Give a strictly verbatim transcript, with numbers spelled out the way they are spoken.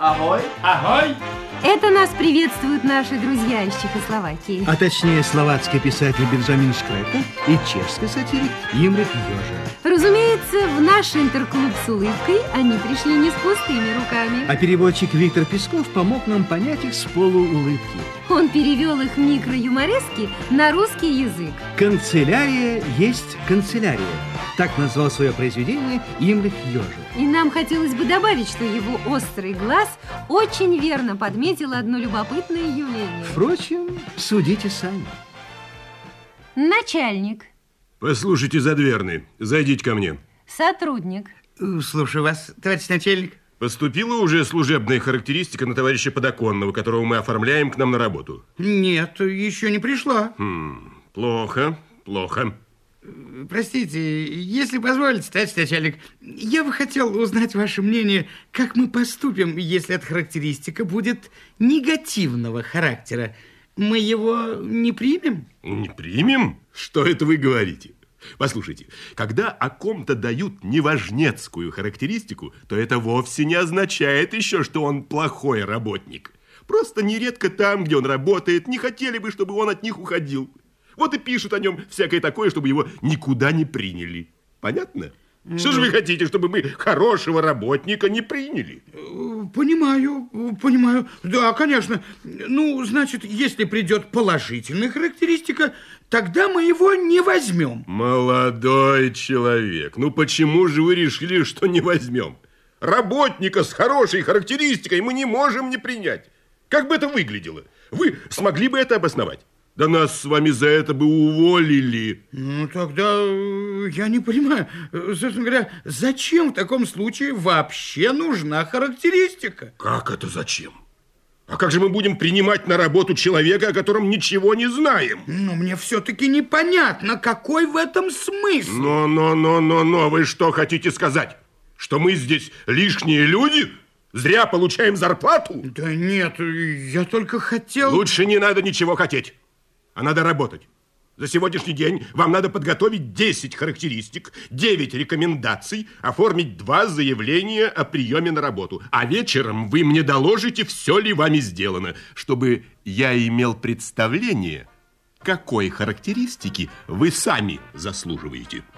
Ahoj. Ahoj. Это нас приветствуют наши друзья из Чехословакии. А точнее, словацкий писатель Бенджамин Шкрека и чешский сатирик Имрек Ёжа. Разумеется, в наш интерклуб с улыбкой они пришли не с пустыми руками. А переводчик Виктор Песков помог нам понять их с полуулыбки. Он перевел их микроюморески на русский язык. Канцелярия есть канцелярия. Так назвал свое произведение Имрек Ёжа. И нам хотелось бы добавить, что его острый глаз очень верно подметил одно любопытное явление. Впрочем, судите сами. Начальник. Послушайте, задверный, зайдите ко мне. Сотрудник. Слушаю вас, товарищ начальник. Поступила уже служебная характеристика на товарища Подоконного, которого мы оформляем к нам на работу? Нет, еще не пришла. Хм, плохо, плохо. Простите, если позволите, товарищ начальник, я бы хотел узнать ваше мнение, как мы поступим, если эта характеристика будет негативного характера. Мы его не примем? Не примем? Что это вы говорите? Послушайте, когда о ком-то дают неважнецкую характеристику, то это вовсе не означает еще, что он плохой работник. Просто нередко там, где он работает, не хотели бы, чтобы он от них уходил. Вот и пишут о нем всякое такое, чтобы его никуда не приняли. Понятно? Mm. Что же вы хотите, чтобы мы хорошего работника не приняли? Понимаю, понимаю. Да, конечно. Ну, значит, если придет положительная характеристика, тогда мы его не возьмем. Молодой человек, ну почему же вы решили, что не возьмем? Работника с хорошей характеристикой мы не можем не принять. Как бы это выглядело? Вы смогли бы это обосновать? Да нас с вами за это бы уволили. Ну, тогда я не понимаю, собственно говоря, зачем в таком случае вообще нужна характеристика? Как это зачем? А как же мы будем принимать на работу человека, о котором ничего не знаем? Ну, мне все-таки непонятно, какой в этом смысл? Но-но-но-но-но, вы что хотите сказать? Что мы здесь лишние люди? Зря получаем зарплату? Да нет, я только хотел... Лучше не надо ничего хотеть. А надо работать. За сегодняшний день вам надо подготовить десять характеристик, девять рекомендаций, оформить два заявления о приеме на работу. А вечером вы мне доложите, все ли вами сделано, чтобы я имел представление, какой характеристики вы сами заслуживаете.